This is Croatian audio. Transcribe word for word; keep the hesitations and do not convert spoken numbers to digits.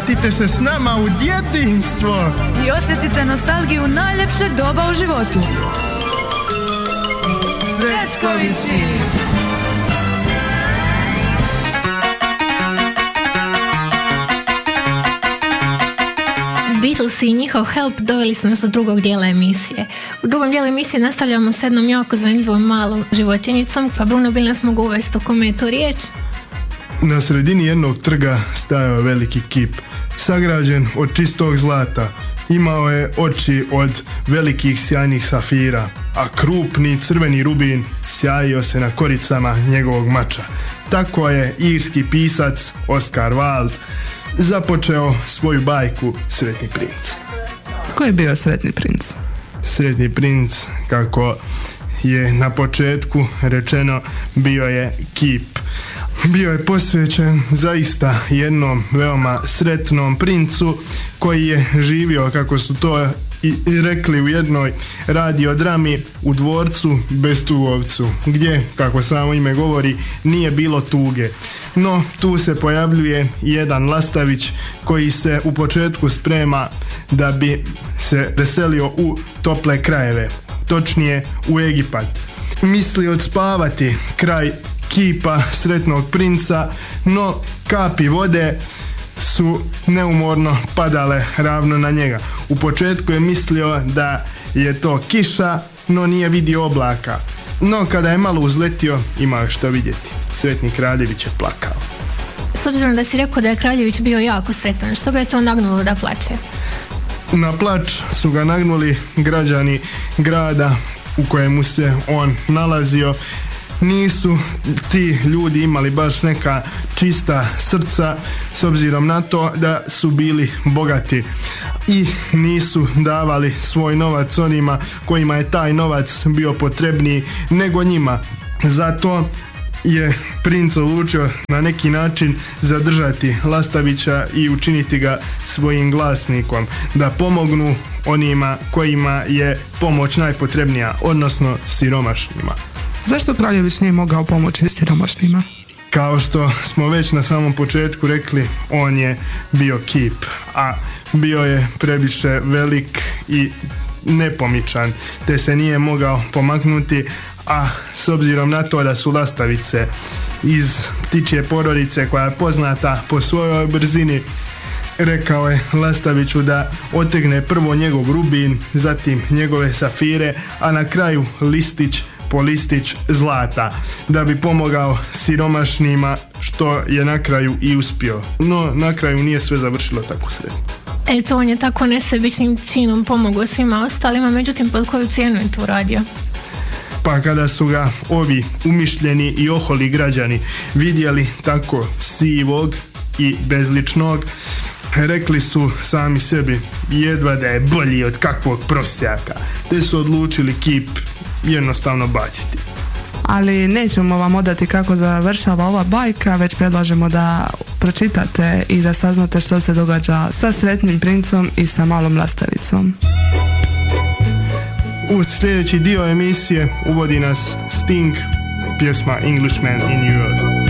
Vratite se s nama u djetinjstvo i osjetite nostalgiju najljepšeg doba u životu. Srećkovići! Beatles i njihov Help doveli su nas do drugog dijela emisije. U drugom dijelu emisije nastavljamo s jednom jako zanimljivom malom životinjicom, pa Bruno, bil nas mogu uvesti o kome je to riječ? Na sredini jednog trga stajao veliki kip, sagrađen od čistog zlata. Imao je oči od velikih sjajnih safira, a krupni crveni rubin sjajio se na koricama njegovog mača. Tako je irski pisac Oscar Wilde započeo svoju bajku Sretni princ. Tko je bio Sretni princ? Sretni princ, kako je na početku rečeno, bio je kip. Bio je posvećen zaista jednom veoma sretnom princu koji je živio, kako su to i rekli u jednoj radiodrami, u dvorcu bez tugovcu, gdje, kako samo ime govori, nije bilo tuge. No, tu se pojavljuje jedan lastavić koji se u početku sprema da bi se preselio u tople krajeve, točnije u Egipat. Misli odspavati kraj kipa sretnog princa, no kapi vode su neumorno padale ravno na njega. U početku je mislio da je to kiša, no nije vidio oblaka. No kada je malo uzletio, imao je što vidjeti. Sretni kraljević je plakao. S obzirom da si rekao da je kraljević bio jako sretan, što ga je to nagnulo da plače? Na plač su ga nagnuli građani grada u kojemu se on nalazio. Nisu ti ljudi imali baš neka čista srca, s obzirom na to da su bili bogati i nisu davali svoj novac onima kojima je taj novac bio potrebniji nego njima. Zato je princ odlučio na neki način zadržati Lastavića i učiniti ga svojim glasnikom, da pomognu onima kojima je pomoć najpotrebnija, odnosno siromašnima. Zašto kraljević nije mogao pomoći siromašnima? Kao što smo već na samom početku rekli, on je bio kip, a bio je previše velik i nepomičan, te se nije mogao pomaknuti, a s obzirom na to da su lastavice iz ptičje porodice koja je poznata po svojoj brzini, rekao je Lastaviću da otegne prvo njegov rubin, zatim njegove safire, a na kraju listić po listić zlata, da bi pomogao siromašnima, što je na kraju i uspio. No, na kraju nije sve završilo tako sretno. Eto, on je tako nesebičnim činom pomogao svima ostalima, međutim, pod koju cijenu je to radio? Pa kada su ga ovi umišljeni i oholi građani vidjeli tako sivog i bezličnog, rekli su sami sebi jedva da je bolji od kakvog prosjaka, te su odlučili kip jednostavno baciti. Ali nećemo vam odati kako završava ova bajka, već predlažemo da pročitate i da saznate što se događa sa Sretnim princom i sa malom Lastavicom. U sljedeći dio emisije uvodi nas Sting, pjesma Englishman in New York.